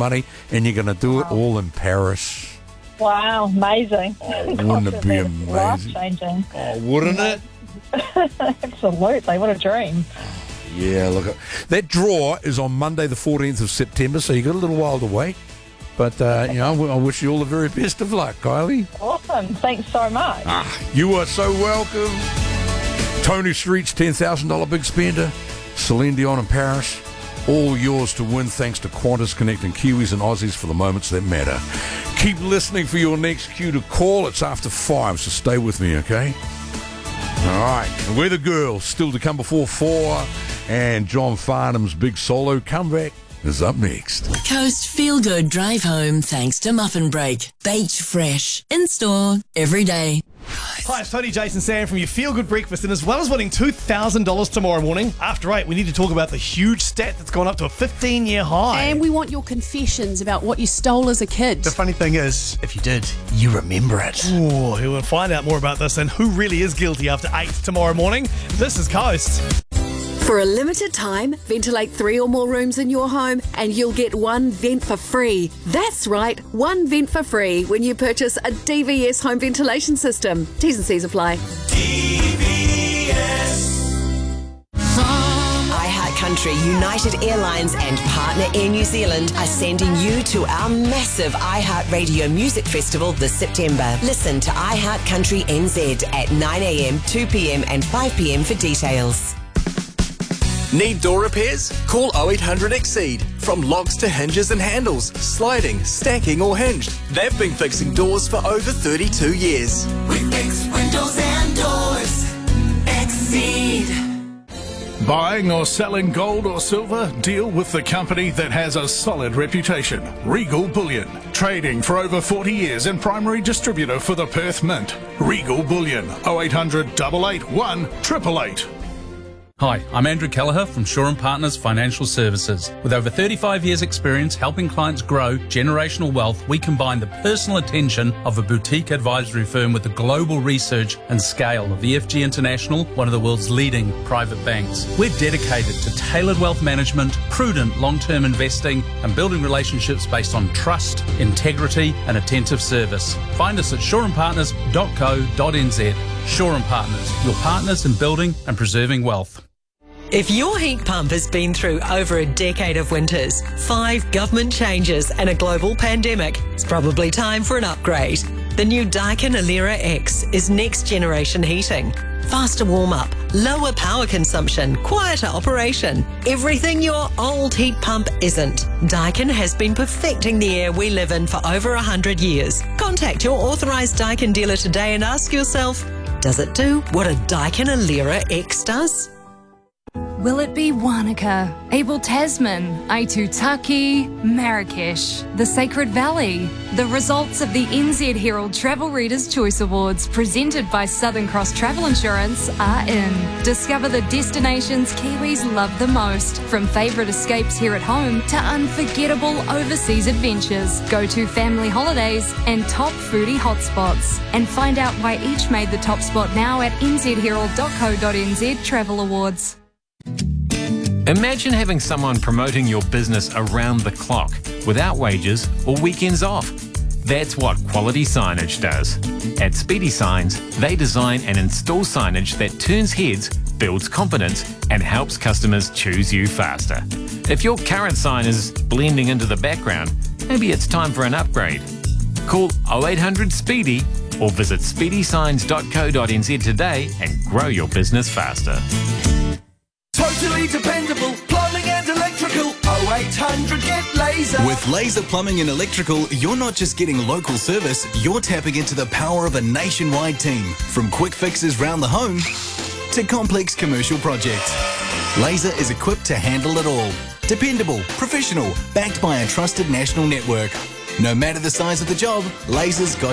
money, and you're going to do it all in Paris. Wow, amazing. Wouldn't it be amazing? Life-changing. Oh, wouldn't it? Absolutely, what a dream. Yeah, look, that draw is on Monday the 14th of September, so you got a little while to wait. But, I wish you all the very best of luck, Kylie. Awesome, thanks so much. You are so welcome. Tony Street's $10,000 big spender, Celine Dion in Paris, all yours to win thanks to Qantas, connecting Kiwis and Aussies for the moments that matter. Keep listening for your next cue to call. It's after 5, so stay with me, okay? All right, and we're the girls, still to come before 4, and John Farnham's big solo comeback is up next. Coast Feel Good Drive Home thanks to Muffin Break. Beach Fresh. In store every day. Hi, it's Tony, Jason, Sam from your Feel Good Breakfast, and as well as winning $2,000 tomorrow morning, after 8, we need to talk about the huge stat that's gone up to a 15-year high. And we want your confessions about what you stole as a kid. The funny thing is, if you did, you remember it. Ooh, we'll find out more about this and who really is guilty after 8 tomorrow morning. This is Coast. For a limited time, ventilate 3 or more rooms in your home and you'll get 1 vent for free. That's right, 1 vent for free when you purchase a DVS home ventilation system. T's and C's apply. iHeartCountry, United Airlines and partner Air New Zealand are sending you to our massive iHeartRadio Music Festival this September. Listen to iHeartCountry NZ at 9 a.m, 2 p.m. and 5 p.m. for details. Need door repairs? Call 0800 Exceed. From locks to hinges and handles, sliding, stacking or hinged, they've been fixing doors for over 32 years. We fix windows and doors. Exceed. Buying or selling gold or silver? Deal with the company that has a solid reputation. Regal Bullion. Trading for over 40 years and primary distributor for the Perth Mint. Regal Bullion. 0800 881 888. Hi, I'm Andrew Kelleher from Shaw & Partners Financial Services. With over 35 years' experience helping clients grow generational wealth, we combine the personal attention of a boutique advisory firm with the global research and scale of EFG International, one of the world's leading private banks. We're dedicated to tailored wealth management, prudent long-term investing, and building relationships based on trust, integrity, and attentive service. Find us at shawandpartners.co.nz. Shaw & Partners, your partners in building and preserving wealth. If your heat pump has been through over a decade of winters, 5 government changes and a global pandemic, it's probably time for an upgrade. The new Daikin Alera X is next generation heating. Faster warm-up, lower power consumption, quieter operation. Everything your old heat pump isn't. Daikin has been perfecting the air we live in for over 100 years. Contact your authorised Daikin dealer today and ask yourself, does it do what a Daikin Alera X does? Will it be Wanaka, Abel Tasman, Aitutaki, Marrakesh, the Sacred Valley? The results of the NZ Herald Travel Readers' Choice Awards presented by Southern Cross Travel Insurance are in. Discover the destinations Kiwis love the most, from favourite escapes here at home to unforgettable overseas adventures, go-to family holidays and top foodie hotspots. And find out why each made the top spot now at nzherald.co.nz Travel Awards. Imagine having someone promoting your business around the clock, without wages or weekends off. That's what Quality Signage does. At Speedy Signs, they design and install signage that turns heads, builds confidence, and helps customers choose you faster. If your current sign is blending into the background, maybe it's time for an upgrade. Call 0800 SPEEDY or visit speedysigns.co.nz today and grow your business faster. Totally dependable plumbing and electrical. 0800 get Laser. With Laser Plumbing and Electrical, you're not just getting local service, you're tapping into the power of a nationwide team. From quick fixes round the home to complex commercial projects. Laser is equipped to handle it all. Dependable, professional, backed by a trusted national network. No matter the size of the job, Laser's got